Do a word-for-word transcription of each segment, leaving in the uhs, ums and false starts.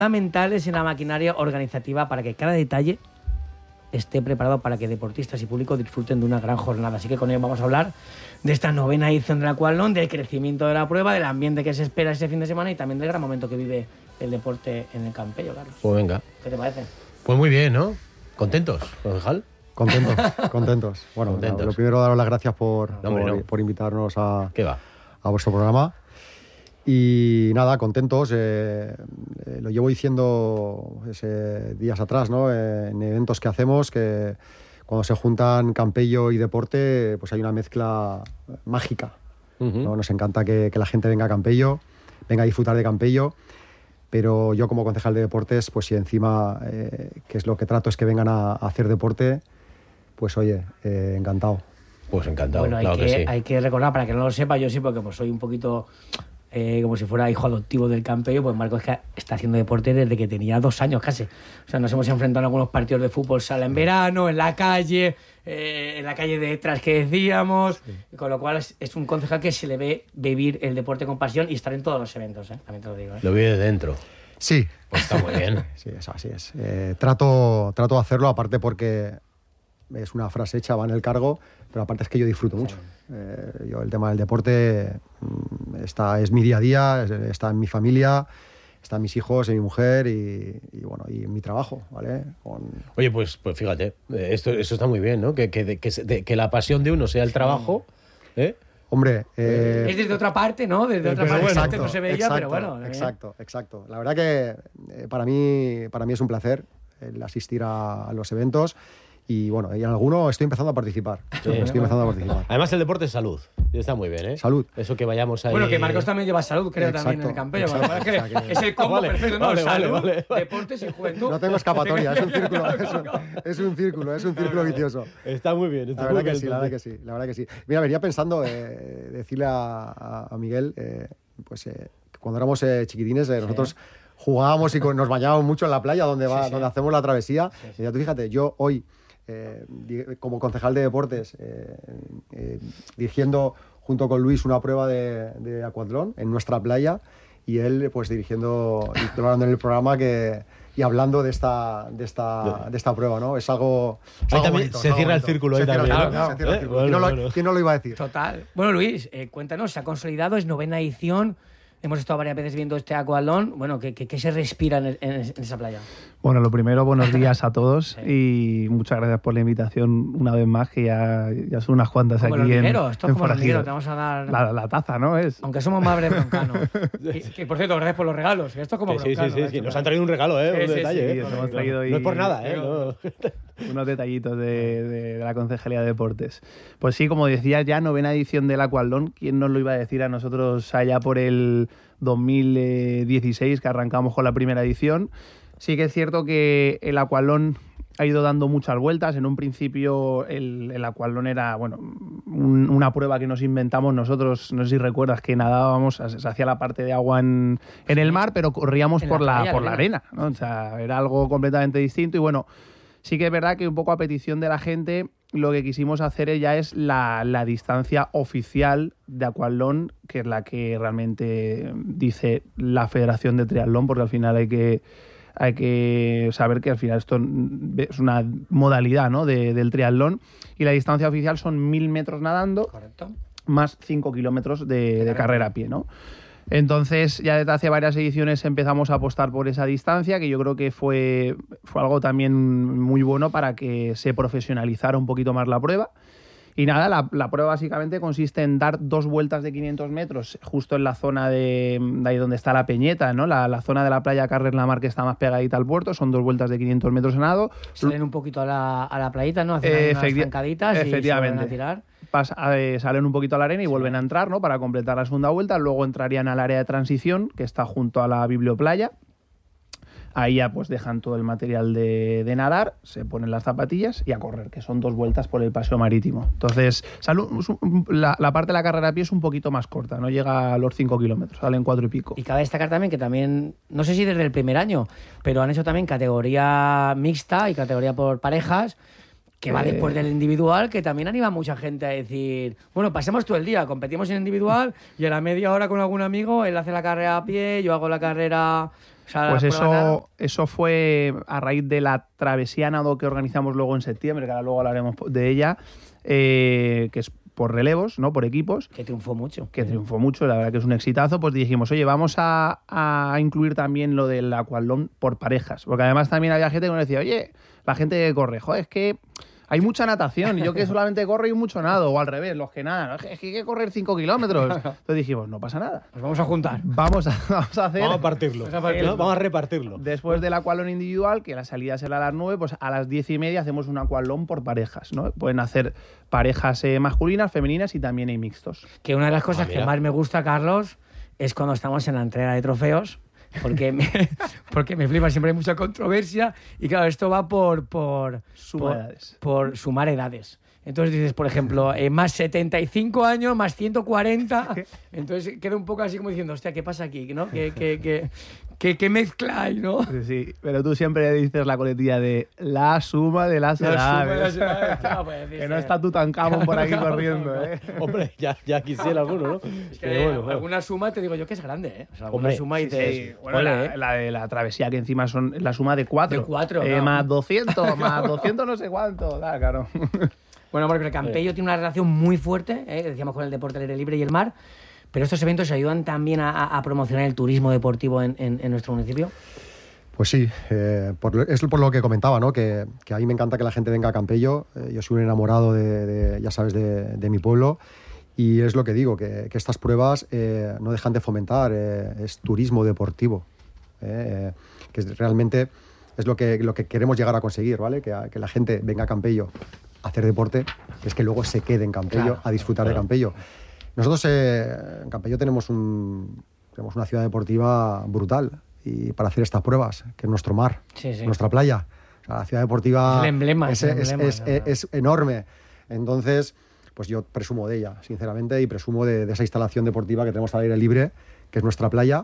fundamentales en la maquinaria organizativa para que cada detalle esté preparado para que deportistas y público disfruten de una gran jornada. Así que con ello vamos a hablar de esta novena edición del Aquatlón, del crecimiento de la prueba, del ambiente que se espera ese fin de semana y también del gran momento que vive el deporte en el Campello, Carlos. Pues venga. ¿Qué te parece? Pues muy bien, ¿no? ¿Contentos, concejal? Contentos, contentos. Bueno, contentos. Lo primero, daros las gracias por, no, hombre, por, no. por invitarnos a, ¿Qué va? a vuestro programa. Y nada, contentos. Eh, eh, lo llevo diciendo ese, días atrás, ¿no? Eh, en eventos que hacemos, que cuando se juntan Campello y deporte, pues hay una mezcla mágica, uh-huh. ¿no? Nos encanta que, que la gente venga a Campello, venga a disfrutar de Campello. Pero yo como concejal de deportes, pues si encima, eh, que es lo que trato, es que vengan a, a hacer deporte, pues oye, eh, encantado. Pues encantado, bueno, hay claro que, que sí. Hay que recordar, para que no lo sepa, yo sí, porque pues soy un poquito eh, como si fuera hijo adoptivo del Campello, pues Marcos es que está haciendo deporte desde que tenía dos años casi. O sea, nos hemos enfrentado en algunos partidos de fútbol sala en verano, en la calle, eh, en la calle de detrás que decíamos, sí. Con lo cual es, es un concejal que se le ve vivir el deporte con pasión y estar en todos los eventos, ¿eh? También te lo digo, ¿eh? Lo vive de dentro. Sí. Pues está muy bien. Sí, eso así es. Eh, trato, trato de hacerlo, aparte porque es una frase hecha, va en el cargo, pero aparte es que yo disfruto mucho. Eh, yo el tema del deporte está, es mi día a día, está en mi familia, está en mis hijos, en mi mujer y, y bueno, y en mi trabajo, ¿vale? Con... Oye, pues, pues fíjate, esto, eso está muy bien, ¿no? Que, que, que, de, que la pasión de uno sea el trabajo, ¿eh? Hombre, eh... es desde otra parte, ¿no? Desde otra pero parte, exacto, no se veía, exacto, pero bueno. Exacto, exacto. La verdad que eh, para mí, para mí es un placer el asistir a, a los eventos. Y bueno, y en alguno estoy empezando a participar. Sí, estoy empezando a participar. Además, el deporte es salud. Está muy bien, ¿eh? Salud. Eso que vayamos ahí. Bueno, que Marcos también lleva salud, creo, exacto, también en el Campello. Exacto, es, que, o sea, que... es el combo vale, perfecto, ¿no? Vale, salud, vale, vale, vale. deportes y juventud. No tengo escapatoria, es un círculo. Es un, es un círculo, es un círculo vicioso. Está muy bien. Está la verdad muy que sí, la verdad que sí, la verdad que sí. Mira, venía pensando, eh, decirle a, a, a Miguel, eh, pues eh, cuando éramos eh, chiquitines, eh, nosotros sí. jugábamos y con, nos bañábamos mucho en la playa donde, va, sí, sí. donde hacemos la travesía. Sí, sí. Y ya tú fíjate, yo hoy... Eh, como concejal de deportes eh, eh, dirigiendo junto con Luis una prueba de, de Aquatlón en nuestra playa y él pues dirigiendo y colaborando en el programa que, y hablando de esta, de esta, de esta prueba, ¿no? Es algo, es algo también bonito, se cierra el círculo ahí también, claro, claro, ¿no? ¿Eh? ¿Quién, bueno, no lo, bueno. ¿Quién no lo iba a decir? Total. Bueno, Luis, eh, cuéntanos, se ha consolidado, es novena edición. Hemos estado varias veces viendo este Aquatlón. Bueno, ¿qué, qué, qué se respira en, en, en esa playa? Bueno, lo primero, buenos días a todos sí. Y muchas gracias por la invitación una vez más, que ya, ya son unas cuantas como aquí los en dineros, esto es como los dineros, te vamos a dar... La, la taza, ¿no? Es... Aunque somos más broncanos. y, que, por cierto, gracias por los regalos. Esto es como sí, broncano. Sí, sí, sí, sí. Nos han traído un regalo, ¿eh? Sí, un sí, detalle. Sí, ¿eh? sí, hemos traído no, no es por nada, ¿eh? No. Unos detallitos de, de, de la Concejalía de Deportes. Pues sí, como decía, ya novena edición del Aquatlón. ¿Quién nos lo iba a decir a nosotros allá por el dos mil dieciséis, que arrancamos con la primera edición? Sí que es cierto que el Aquatlón ha ido dando muchas vueltas. En un principio el, el Aquatlón era, bueno, un, una prueba que nos inventamos nosotros. No sé si recuerdas que nadábamos, se hacía la parte de agua en, en el mar, pero corríamos por la, la por la arena, ¿no? O sea, era algo completamente distinto. Y bueno, sí que es verdad que un poco a petición de la gente lo que quisimos hacer ya es la, la distancia oficial de Aquatlón, que es la que realmente dice la Federación de Triatlón, porque al final hay que, hay que saber que al final esto es una modalidad, ¿no? de, del triatlón, y la distancia oficial son mil metros nadando. Correcto. Más cinco kilómetros de, de carrera a pie, ¿no? Entonces, ya desde hace varias ediciones empezamos a apostar por esa distancia, que yo creo que fue, fue algo también muy bueno para que se profesionalizara un poquito más la prueba. Y nada, la, la prueba básicamente consiste en dar dos vueltas de quinientos metros justo en la zona de, de ahí donde está la Peñeta, ¿no? La, la zona de la playa Carrer La Mar, que está más pegadita al puerto. Son dos vueltas de quinientos metros en nado. Salen un poquito a la, a la playita, ¿no? Hacen eh, unas zancaditas efectivamente. Y se van a tirar. Pas, eh, salen un poquito a la arena y sí. vuelven a entrar, ¿no? Para completar la segunda vuelta. Luego entrarían al área de transición, que está junto a la biblioplaya. Ahí ya pues dejan todo el material de, de nadar, se ponen las zapatillas y a correr, que son dos vueltas por el paseo marítimo. Entonces, sale, la, la parte de la carrera a pie es un poquito más corta, no llega a los cinco kilómetros, salen cuatro y pico. Y cabe destacar también que también, no sé si desde el primer año, pero han hecho también categoría mixta y categoría por parejas, que va Eh, después del individual, que también anima a mucha gente a decir, bueno, pasemos todo el día, competimos en individual y a la media hora con algún amigo, él hace la carrera a pie, yo hago la carrera... O sea, Pues la prueba nada. eso, eso fue a raíz de la travesía nado que organizamos luego en septiembre, que ahora luego hablaremos de ella, eh, que es por relevos, ¿no? Por equipos. Que triunfó mucho. Que triunfó mucho, la verdad que es un exitazo, pues dijimos, oye, vamos a, a incluir también lo del aquatlón por parejas, porque además también había gente que nos decía, oye, la gente que corre, joder, es que hay mucha natación, y yo que solamente corro y mucho nado, o al revés, los que nadan, es que hay que correr cinco kilómetros. Entonces dijimos, no pasa nada. Nos vamos a juntar. Vamos a, vamos a hacer... Vamos a partirlo. Vamos a partirlo. ¿no? Vamos a repartirlo. Después del aquatlón individual, que la salida será a las nueve, pues a las diez y media hacemos un aquatlón por parejas, ¿no? Pueden hacer parejas eh, masculinas, femeninas y también hay mixtos. Que una de las cosas Ah, que mira. más me gusta, Carlos, es cuando estamos en la entrega de trofeos, porque me, porque me flipa, siempre hay mucha controversia y claro, esto va por, por, Suma por, edades. por sumar edades. Entonces dices, por ejemplo, eh, más setenta y cinco años, más ciento cuarenta. Entonces queda un poco así como diciendo, hostia, ¿qué pasa aquí? ¿No? ¿Qué, qué, qué, qué, qué mezcla hay, no? Sí, sí, pero tú siempre dices la coletilla de la suma de las La suma de edades. las edades, claro, pues decirse- Que no está Tutankamón por aquí Claro, corriendo, claro. ¿eh? Hombre, ya, ya quisiera alguno, ¿no? Es que Pero bueno, bueno. alguna suma te digo yo que es grande, ¿eh? O sea, alguna Hombre, suma y Sí, dices, bueno, ole, la, ¿eh? la de la travesía, que encima son la suma de cuatro. De cuatro, Eh, claro. Más doscientos, más doscientos no sé cuánto. Ah, claro. Bueno, porque el Campello tiene una relación muy fuerte, ¿eh? Decíamos, con el deporte al aire libre y el mar, pero estos eventos ayudan también a, a- a promocionar el turismo deportivo en, en- en nuestro municipio. Pues sí, eh, por lo- es por lo que comentaba, ¿no? Que, que a mí me encanta que la gente venga a Campello. Eh, yo soy un enamorado de, de, ya sabes, de, de mi pueblo. Y es lo que digo, que, que estas pruebas eh, no dejan de fomentar, eh, es turismo deportivo. eh, eh, que es- realmente es lo que, lo que queremos llegar a conseguir, ¿vale? Que, a- que la gente venga a Campello a hacer deporte, que es que luego se quede en Campello Claro, a disfrutar claro. de Campello. Nosotros eh, en Campello tenemos, un, tenemos una ciudad deportiva brutal y para hacer estas pruebas, que es nuestro mar, Sí, sí. nuestra playa. O sea, la ciudad deportiva Es el emblema, es, es el es- emblema, es- la verdad. es enorme. Entonces, pues yo presumo de ella, sinceramente, y presumo de, de esa instalación deportiva que tenemos al aire libre, que es nuestra playa.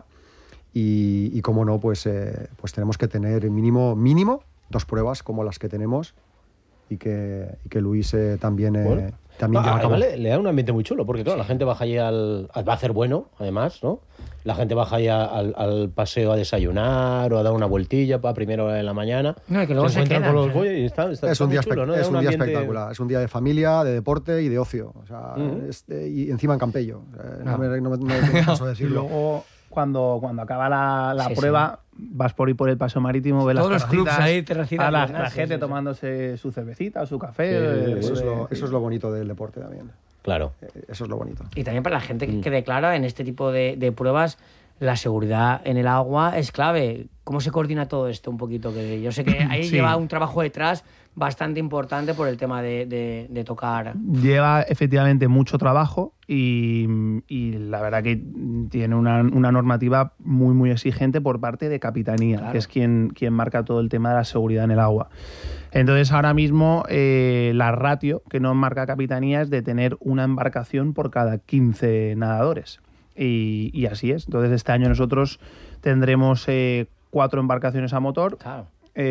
Y, y cómo no, pues, eh, pues tenemos que tener mínimo, mínimo dos pruebas como las que tenemos y que, y que Luis eh, también, eh, Bueno. también No, lleva a cabo. además le, le da un ambiente muy chulo, porque claro, la gente baja allí al, al- va a hacer bueno, además, ¿no? La gente baja allí a- al, al paseo a desayunar o a dar una vueltilla para primera hora de la mañana. No, y que luego se encuentran quedan, con los sí. boyos y está, está, Es está un, muy día, chulo, espect- ¿no? Da es un un día ambiente- espectacular. Es un día de familia, de deporte y de ocio. O sea, Ujú. es de- y encima en Campello. Eh, no, No. me, no me- no me tengo caso de Y decirlo. luego, cuando, cuando acaba la, la Sí, prueba, vas por ir por el paseo marítimo, ves Todos las los clubs terracitas, ahí, terracitas a la, llenas, la sí, gente sí, sí. tomándose su cervecita o su café. Sí, eh, Eso es, eh, lo, eso es lo bonito del deporte también. Claro. Eh, Eso es lo bonito. Y también para la gente Mm. que, que declara en este tipo de, de pruebas, la seguridad en el agua es clave. ¿Cómo se coordina todo esto un poquito? Que yo sé que ahí Sí. lleva un trabajo detrás bastante importante por el tema de, de- de tocar. Lleva efectivamente mucho trabajo y, y la verdad que tiene una, una normativa muy muy exigente por parte de Capitanía, Claro. que es quien, quien marca todo el tema de la seguridad en el agua. Entonces ahora mismo eh, la ratio que nos marca Capitanía es de tener una embarcación por cada quince nadadores. Y, y así es. Entonces este año nosotros tendremos eh, cuatro embarcaciones a motor, Claro.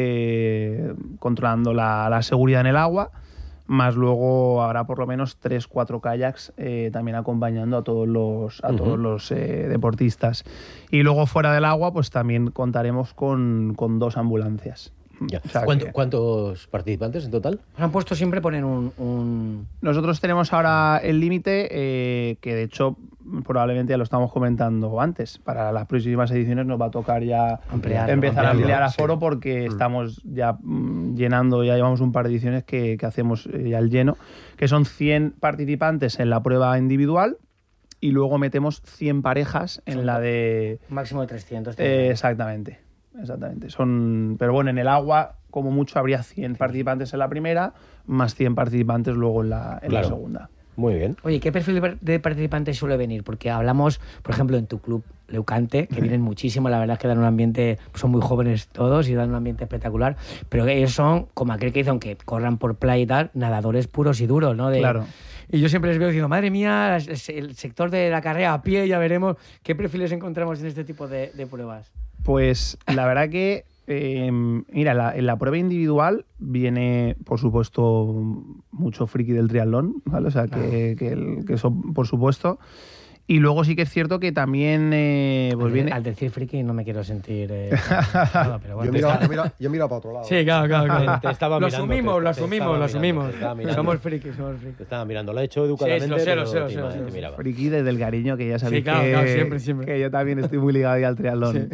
eh, controlando la, la seguridad en el agua, más luego habrá por lo menos tres, cuatro kayaks eh, también acompañando a todos los, a Ujú. todos los eh, deportistas. Y luego fuera del agua, pues también contaremos con, con dos ambulancias. Ya. O sea ¿Cuánto- que ¿Cuántos participantes en total? Nos han puesto siempre poner un, un- nosotros tenemos ahora el límite, eh, que de hecho probablemente ya lo estamos comentando antes. Para las próximas ediciones nos va a tocar ya Ampliar, empezar a ampliarlo, ampliar sí. aforo porque estamos ya mm, llenando, ya llevamos un par de ediciones que, que hacemos eh, ya el lleno, que son cien participantes en la prueba individual y luego metemos cien parejas en Son la do- de... un máximo de trescientos. Eh, exactamente, exactamente. Son, pero bueno, en el agua como mucho habría cien participantes en la primera, más cien participantes luego en la, en Claro. la segunda. Muy bien. Oye, ¿qué perfil de- de participantes suele venir? Porque hablamos, por ejemplo, en tu club Leucante, que vienen muchísimo, la verdad es que dan un ambiente, son muy jóvenes todos y dan un ambiente espectacular, pero ellos son, como aquel que dice, aunque corran por playa y tal, nadadores puros y duros, ¿no? De- Claro. Y yo siempre les veo diciendo, madre mía, es- el sector de la carrera a pie, ya veremos qué perfiles encontramos en este tipo de, de pruebas. Pues la verdad que Eh, mira, la, en la prueba individual viene, por supuesto, mucho friki del triatlón, ¿vale? O sea, que, que, el- que eso, por supuesto. Y luego sí que es cierto que también eh, pues al, viene... al decir friki no me quiero sentir... Eh, nada, pero Yo bueno. miro, yo, miro, yo miro para otro lado. Sí, claro, claro, claro. Te estaba lo mirando, asumimos, te- lo te asumimos, estaba lo mirando, asumimos. te estaba mirando. Somos frikis, somos frikis. Te estaba mirando, lo ha hecho educadamente, Sí, lo sé, lo pero sé, lo te sé, lo sé, ima- lo te sé. miraba. Friki desde el cariño, que ya sabéis Sí, claro, que, claro, siempre, siempre. que yo también estoy muy ligado ya al triatlón.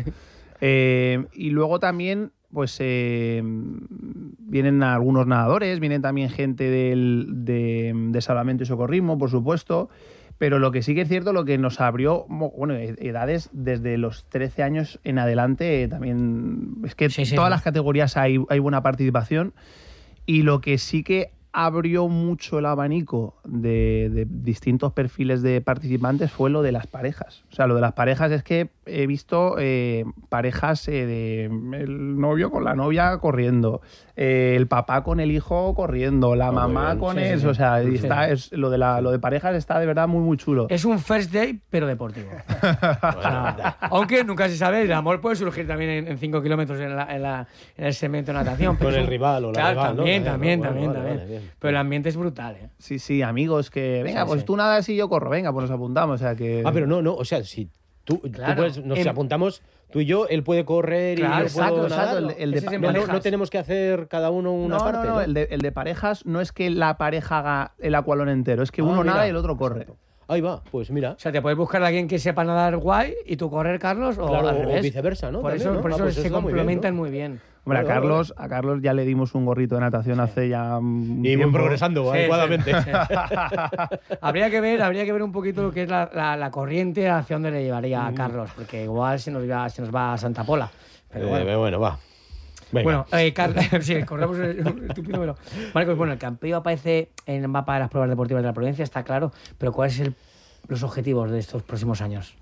Eh, y luego también, pues eh, vienen algunos nadadores, vienen también gente del, de, de salvamento y socorrismo, por supuesto. Pero lo que sí que es cierto, lo que nos abrió, bueno, edades desde los trece años en adelante, eh, también es que Sí, sí, todas sí. las categorías hay, hay buena participación. Y lo que sí que abrió mucho el abanico de, de distintos perfiles de participantes fue lo de las parejas. O sea, lo de las parejas es que he visto eh, parejas eh, de el novio con la novia corriendo, eh, el papá con el hijo corriendo, la Ah, muy mamá bien. con Sí, sí, eso. sí. O sea, y Sí. está, es, lo, de la, lo de parejas está de verdad muy, muy chulo. Es un first day, pero deportivo. Bueno, Aunque nunca se sabe, el amor puede surgir también en, en cinco kilómetros en, la, en, la, en el segmento de natación. pero Con es el un- rival o la claro, rival, ¿no? también, También, también, ¿no? también, Bueno, vale, también. vale, bien. Pero el ambiente es brutal, ¿eh? Sí, sí, amigos que, venga, Sí, pues sí. tú nadas y yo corro, venga, pues nos apuntamos. O sea, que... Ah, pero no, no, o sea, si tú, tú Claro, puedes, nos en- apuntamos, tú y yo, él puede correr Claro, y yo exacto, puedo exacto, nadar. el de- el de Ese es en no, no, parejas. no tenemos que hacer cada uno una no, parte. no, no, El, de, el de parejas no es que la pareja haga el aqualón entero, es que Ah, uno mira. nada y el otro corre. Ahí va, pues mira. O sea, te puedes buscar a alguien que sepa nadar guay y tú correr, Carlos, o Claro, al o revés. viceversa, ¿no? Por También, eso, ¿no? por Ah, eso pues se está muy bien, complementan ¿no? muy bien. Hombre, Vale, a, vale, Carlos, a Carlos ya le dimos un gorrito de natación hace ya un Y tiempo. progresando Sí, adecuadamente. sí, sí. habría que ver, habría que ver un poquito lo que es la, la, la corriente hacia dónde le llevaría a Carlos, porque igual se nos va, se nos va a Santa Pola. Pero Eh, bueno. bueno, va. Venga. Bueno, eh, Carlos, sí, corremos el, el estúpido, pero... Marcos, bueno, el campeón aparece en el mapa de las pruebas deportivas de la provincia, está claro, pero ¿cuáles son los objetivos de estos próximos años?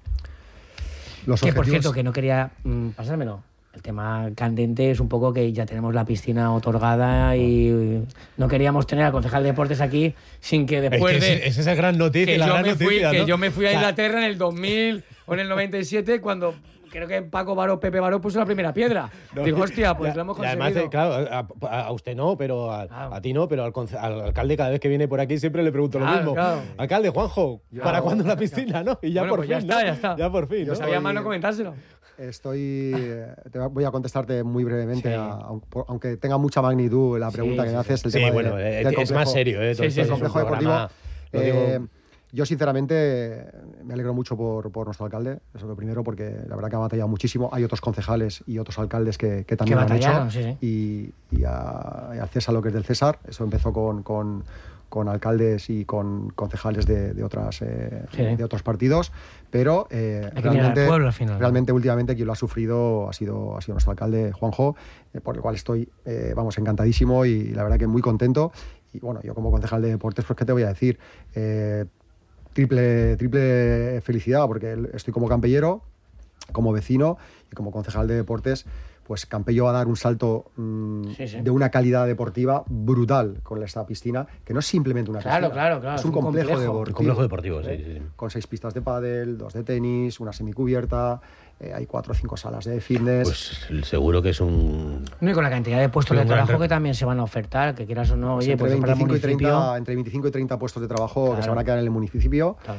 Los Que, por objetivos- cierto, que no quería mm, pasármelo. El tema candente es un poco que ya tenemos la piscina otorgada y no queríamos tener al concejal de deportes aquí sin que después es que de... ese- esa es la gran noticia, que la yo, gran me fui, noticia, que ¿no? yo me fui a O sea, Inglaterra en el dos mil o en el noventa y siete cuando creo que Paco Baró, Pepe Baró puso la primera piedra. No, Digo, hostia, pues ya- lo hemos y conseguido. además, eh, claro, a, a usted no, pero a, Claro. a ti no, pero al, conce- al alcalde cada vez que viene por aquí siempre le pregunto Claro, lo mismo. claro. Alcalde, Juanjo, ¿para Claro. cuándo la piscina? ¿No? Y ya Bueno, por pues ya fin, está, ¿no? ya está. Ya por fin, No ¿no? sabía Hoy- más no comentárselo. Estoy. eh, te va- voy a contestarte muy brevemente, Sí. a- aun- por- aunque tenga mucha magnitud la Sí, pregunta que sí, me haces. El Sí, tema de- bueno, eh, del es complejo- más serio, ¿eh? Sí, sí, Todo sí. esto es un complejo deportivo. programa, lo Eh, digo- yo, sinceramente, me alegro mucho por, por nuestro alcalde, eso es lo primero, porque la verdad que ha batallado muchísimo. Hay otros concejales y otros alcaldes que, que también Que lo han hecho. batallaron, sí, sí. Y, y a- y al César lo que es del César. Eso empezó con, con, con alcaldes y con concejales de, de, otras, eh, Sí. de otros partidos. Pero eh, Hay que mirar al realmente, pueblo al final, ¿no? realmente últimamente quien lo ha sufrido ha sido, ha sido nuestro alcalde, Juanjo, eh, por el cual estoy, eh, vamos, encantadísimo y la verdad que muy contento. Y bueno, yo como concejal de deportes, pues qué te voy a decir, eh, triple, triple felicidad, porque estoy como campellero, como vecino y como concejal de deportes. Pues Campello va a dar un salto mmm, Sí, sí. de una calidad deportiva brutal con esta piscina, que no es simplemente una Claro, piscina, claro, claro, es es un un complejo, complejo. deportivo. Un complejo deportivo, sí, ¿eh? sí, sí. Con seis pistas de pádel, dos de tenis, una semicubierta, eh, hay cuatro o cinco salas de fitness. Pues seguro que es un... No, y con la cantidad de puestos Sí, de un gran trabajo reto. que también se van a ofertar, que quieras o no, oye, entre, pues para el veinticinco y municipio... treinta, entre veinticinco y treinta puestos de trabajo Claro. que se van a quedar en el municipio. Claro.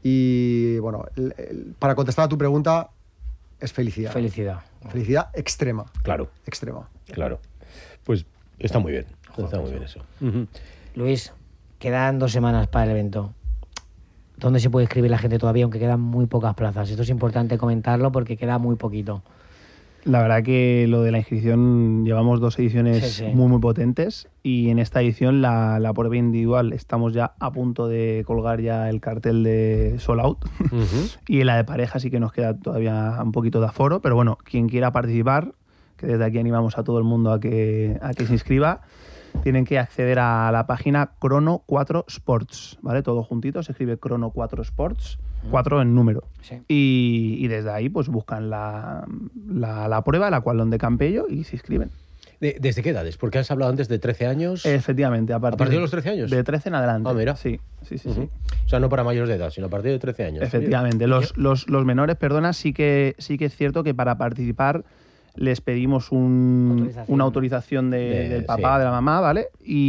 Y bueno, el- el- para contestar a tu pregunta, es felicidad. Felicidad. Felicidad extrema. Claro, Extrema. claro. Pues está muy bien, está muy bien eso. Ujú. Luis, quedan dos semanas para el evento. ¿Dónde se puede inscribir la gente todavía, aunque quedan muy pocas plazas? Esto es importante comentarlo porque queda muy poquito. La verdad que lo de la inscripción, llevamos dos ediciones Sí, sí. muy muy potentes y en esta edición la, la prueba individual estamos ya a punto de colgar ya el cartel de Sold Out Ujú. y en la de pareja sí que nos queda todavía un poquito de aforo, pero bueno, quien quiera participar, que desde aquí animamos a todo el mundo a que, a que se inscriba, tienen que acceder a la página Crono cuatro Sports, ¿vale? Todo juntito, se escribe Crono cuatro Sports, cuatro en número. Sí. Y, y desde ahí pues buscan la, la, la prueba, la cual de Campello y se inscriben. De- ¿Desde qué edades? Porque has hablado antes de trece años. Efectivamente, a partir, partir de los trece años? De trece en adelante. Ah, mira. Sí, sí, sí. Ujú. sí. O sea, no para mayores de edad, sino a partir de trece años. Efectivamente. Los, los, los menores, perdona, sí que, sí que es cierto que para participar les pedimos un, Autorización. una autorización de, De- del papá, sí. de la mamá, ¿vale?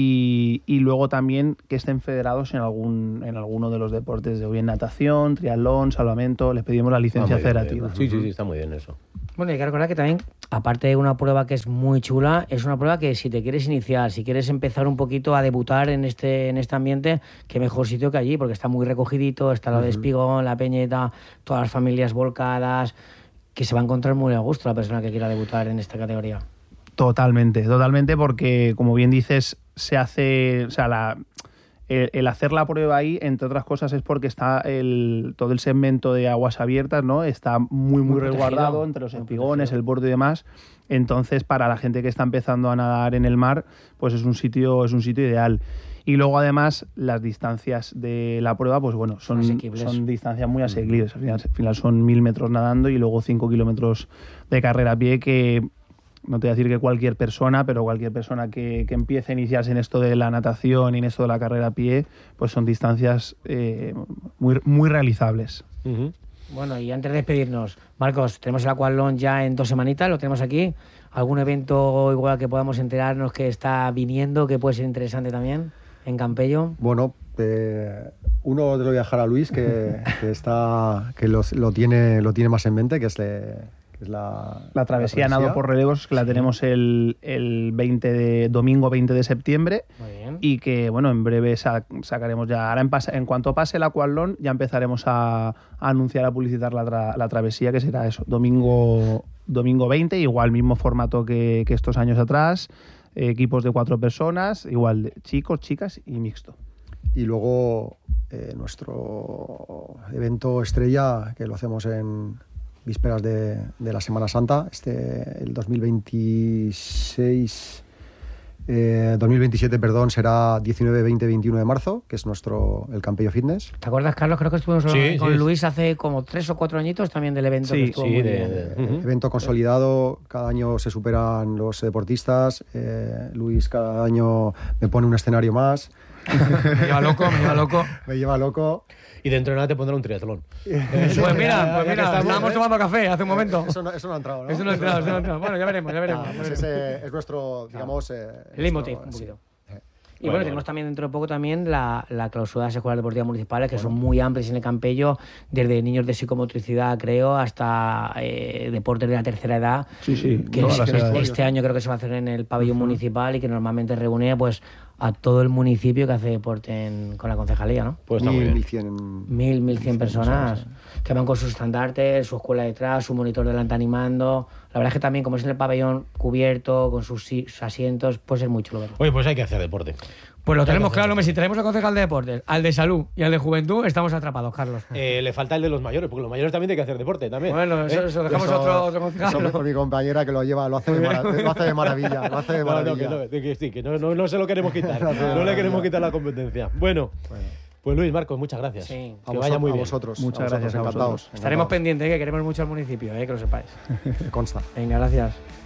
Y, y luego también que estén federados en algún en alguno de los deportes, de bien natación, triatlón, salvamento, les pedimos la Ah, licencia muy bien, federativa. muy bien. Sí, sí, sí, está muy bien eso. Bueno, hay que recordar que también, aparte de una prueba que es muy chula, es una prueba que si te quieres iniciar, si quieres empezar un poquito a debutar en este en este ambiente, qué mejor sitio que allí, porque está muy recogidito, está lo de Espigón, la Peñeta, todas las familias volcadas, que se va a encontrar muy a gusto la persona que quiera debutar en esta categoría. Totalmente, totalmente, porque como bien dices, se hace, o sea, la, el, el hacer la prueba ahí, entre otras cosas, es porque está el, todo el segmento de aguas abiertas, ¿no? Está muy, muy, Muy resguardado protegido, entre los muy espigones, protegido. el borde y demás. Entonces, para la gente que está empezando a nadar en el mar, pues es un sitio, es un sitio ideal. Y luego, además, las distancias de la prueba, pues bueno, son, Asequibles. son distancias muy asequibles. Al final, al final son mil metros nadando y luego cinco kilómetros de carrera a pie, que no te voy a decir que cualquier persona, pero cualquier persona que, que empiece a iniciarse en esto de la natación y en esto de la carrera a pie, pues son distancias eh, muy, muy realizables. Ujú. Bueno, y antes de despedirnos, Marcos, tenemos el Aquatlón ya en dos semanitas, lo tenemos aquí. ¿Algún evento igual que podamos enterarnos que está viniendo, que puede ser interesante también en Campello? Bueno, eh, uno te lo voy a dejar a Luis, que, que está que los- lo, tiene, lo tiene más en mente, que es, de- que es la, La travesía la nado por relevos, que la tenemos el, el veinte de, domingo veinte de septiembre. Muy bien. Y que, bueno, en breve sa- sacaremos ya. Ahora, en, pas- en cuanto pase el Aquatlón, ya empezaremos a, a anunciar, a publicitar la, tra- la travesía, que será eso, domingo, domingo veinte, igual mismo formato que, que estos años atrás, eh, equipos de cuatro personas, igual de chicos, chicas y mixto. Y luego eh, nuestro evento estrella, que lo hacemos en vísperas de, de la Semana Santa, este, el dos mil veintiséis, eh, dos mil veintisiete, perdón, será diecinueve, veinte, veintiuno de marzo, que es nuestro el Campello Fitness. ¿Te acuerdas, Carlos? Creo que estuvimos Sí, con sí. Luis hace como tres o cuatro añitos también del evento. Sí, que estuvo sí, muy de- bien. de- Eh, Ujú. Evento consolidado, cada año se superan los deportistas. eh, Luis cada año me pone un escenario más, Me lleva loco, me lleva loco. me lleva loco. Y dentro de nada te pondrá un triatlón. Pues mira, pues mira, estábamos tomando café hace un momento. Eso no, eso no ha entrado, ¿no? Eso no ha entrado, eso no ha entrado. Bueno, ya veremos, ya veremos. Ah, pues ese es nuestro, digamos... eh, El leitmotiv, nuestro- un sí. poquito. Y bueno, Bueno, tenemos bueno. también dentro de poco también la, la clausura de las escuelas deportivas municipales, que son muy amplias en el Campello, desde niños de psicomotricidad, creo, hasta eh, deportes de la tercera edad. Sí, sí, Que todas es- las edades. este año creo que se va a hacer en el pabellón municipal y que normalmente reúne pues a todo el municipio que hace deporte en- con la concejalía, ¿no? Pues está muy Mil, bien. mil cien. Mil, mil cien personas que van con sus estandartes, su escuela detrás, su monitor delante animando. La verdad es que también, como es en el pabellón cubierto, con sus, si- sus asientos, puede ser muy chulo verlo. Oye, pues hay que hacer deporte. Pues lo tenemos que claro, hacer. hombre. Si tenemos al concejal de deportes, al de salud y al de juventud, estamos atrapados, Carlos. Eh, le falta el de los mayores, porque los mayores también tienen que hacer deporte también. Bueno, eso, ¿Eh? eso dejamos Eso- otro, otro concejal. eso con mi compañera que lo lleva, lo hace de, mara- lo hace de maravilla. Lo hace de No, no, que maravilla. no, de que sí, que no, no, no se lo queremos quitar. No, no, no le no, queremos no. quitar la competencia. Bueno, Bueno, pues Luis, Marcos, muchas gracias. Sí. a Que vosot- vaya muy a bien. vosotros. Muchas a vosotros, gracias a encantados. vosotros. Estaremos encantados. pendientes, eh, que queremos mucho al municipio, eh, que lo sepáis. Me consta. Venga, gracias.